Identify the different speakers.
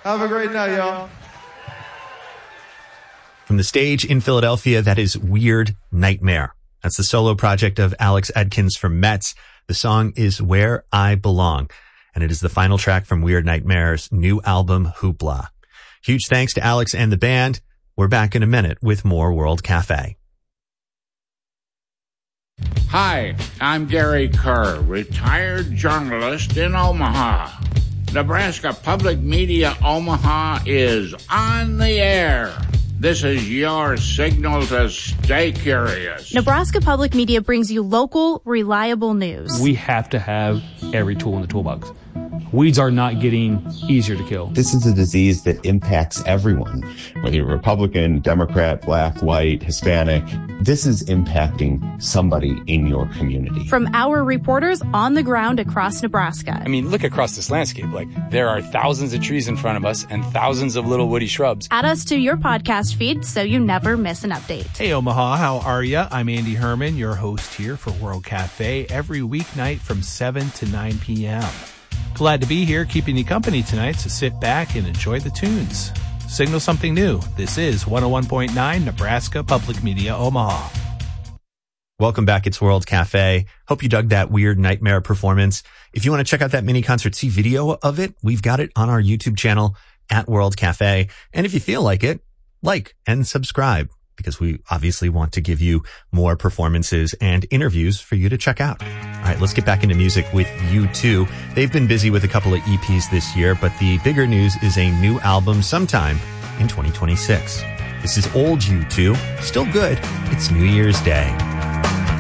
Speaker 1: Have a great night, y'all.
Speaker 2: From the stage in Philadelphia, that is Weird Nightmare. That's the solo project of Alex Edkins from Metz. The song is Where I Belong, and it is the final track from Weird Nightmare's new album, Hoopla. Huge thanks to Alex and the band. We're back in a minute with more World Cafe.
Speaker 3: Hi, I'm Gary Kerr, retired journalist in Omaha. Nebraska Public Media Omaha is on the air. This is your signal to stay curious.
Speaker 4: Nebraska Public Media brings you local, reliable news.
Speaker 5: We have to have every tool in the toolbox. Weeds are not getting easier to kill.
Speaker 6: This is a disease that impacts everyone, whether you're Republican, Democrat, Black, White, Hispanic. This is impacting somebody in your community.
Speaker 4: From our reporters on the ground across Nebraska.
Speaker 7: I mean, look across this landscape. Like, there are thousands of trees in front of us and thousands of little woody shrubs.
Speaker 4: Add us to your podcast feed so you never miss an update.
Speaker 8: Hey, Omaha, how are ya? I'm Andy Herman, your host here for World Cafe, every weeknight from 7 to 9 p.m. Glad to be here, keeping you company tonight, so sit back and enjoy the tunes. Signal something new. This is 101.9 Nebraska Public Media, Omaha.
Speaker 2: Welcome back. It's World Cafe. Hope you dug that Weird Nightmare performance. If you want to check out that mini concert, see video of it, we've got it on our YouTube channel at World Cafe. And if you feel like it, like and subscribe, because we obviously want to give you more performances and interviews for you to check out. All right, let's get back into music with U2. They've been busy with a couple of EPs this year, but the bigger news is a new album sometime in 2026. This is old U2, still good. It's New Year's Day.